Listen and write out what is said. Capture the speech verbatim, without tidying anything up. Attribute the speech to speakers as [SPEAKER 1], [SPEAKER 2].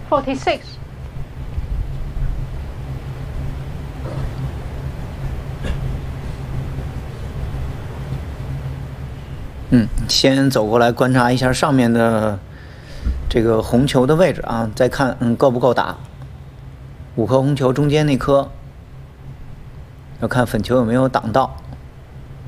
[SPEAKER 1] forty-six。
[SPEAKER 2] 嗯，先走过来观察一下上面的这个红球的位置啊，再看嗯够不够打。五颗红球中间那颗，要看粉球有没有挡到。